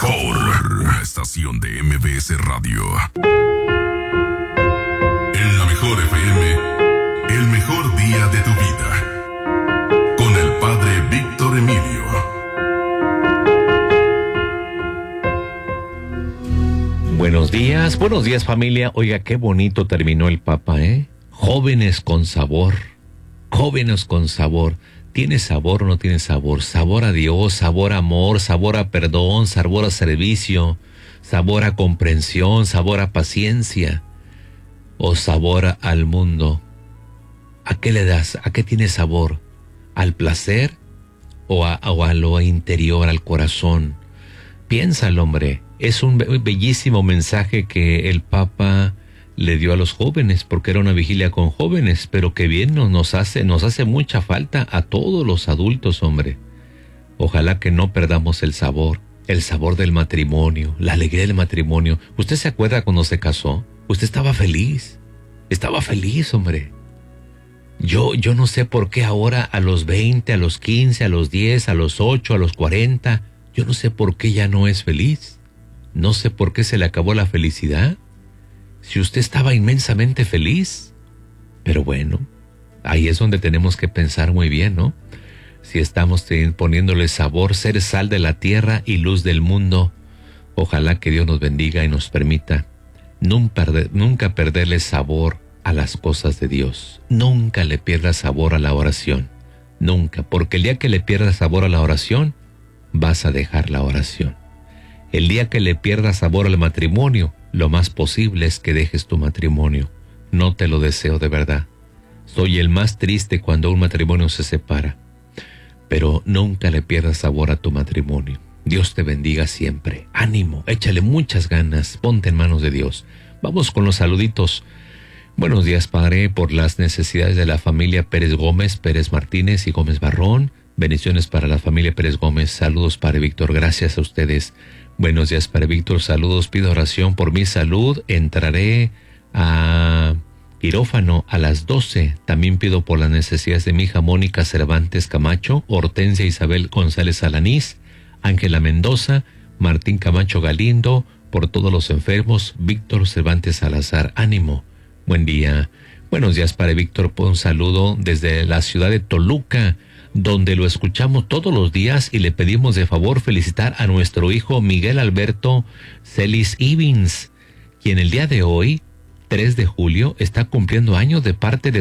mejor estación de MBS Radio. En la mejor FM, el mejor día de tu vida. Con el padre Víctor Emilio. Buenos días familia. Oiga, qué bonito terminó el Papa, ¿eh? Jóvenes con sabor. ¿Tiene sabor o no tiene sabor? Sabor a Dios, sabor a amor, sabor a perdón, sabor a servicio, sabor a comprensión, sabor a paciencia o sabor al mundo. ¿A qué le das? ¿A qué tiene sabor? ¿Al placer o a lo interior, al corazón? Piénsalo, hombre. Es un bellísimo mensaje que el Papa le dio a los jóvenes, porque era una vigilia con jóvenes, pero que bien nos hace mucha falta a todos los adultos, hombre. Ojalá que no perdamos el sabor del matrimonio, la alegría del matrimonio. ¿Usted se acuerda cuando se casó? Usted estaba feliz, hombre. Yo no sé por qué ahora a los 20, a los 15, a los 10, a los 8, a los 40, yo no sé por qué ya no es feliz. No sé por qué se le acabó la felicidad. Si usted estaba inmensamente feliz. Pero bueno, ahí es donde tenemos que pensar muy bien, ¿no? Si estamos poniéndole sabor, ser sal de la tierra y luz del mundo, ojalá que Dios nos bendiga y nos permita nunca perderle sabor a las cosas de Dios. Nunca le pierda sabor a la oración. Nunca, porque el día que le pierdas sabor a la oración, vas a dejar la oración. El día que le pierdas sabor al matrimonio, lo más posible es que dejes tu matrimonio. No te lo deseo de verdad. Soy el más triste cuando un matrimonio se separa. Pero nunca le pierdas sabor a tu matrimonio. Dios te bendiga siempre. Ánimo, échale muchas ganas, ponte en manos de Dios. Vamos con los saluditos. Buenos días, Padre, por las necesidades de la familia Pérez Gómez, Pérez Martínez y Gómez Barrón. Bendiciones para la familia Pérez Gómez. Saludos, Padre Víctor. Gracias a ustedes. Buenos días, Padre Víctor. Saludos. Pido oración por mi salud. Entraré a quirófano a las 12. También pido por las necesidades de mi hija Mónica Cervantes Camacho, Hortensia Isabel González Alanís, Ángela Mendoza, Martín Camacho Galindo, por todos los enfermos. Víctor Cervantes Salazar. Ánimo. Buen día. Buenos días, Padre Víctor. Un saludo desde la ciudad de Toluca, donde lo escuchamos todos los días y le pedimos de favor felicitar a nuestro hijo Miguel Alberto Celis Ivins, quien el día de hoy, 3 de julio, está cumpliendo años de parte de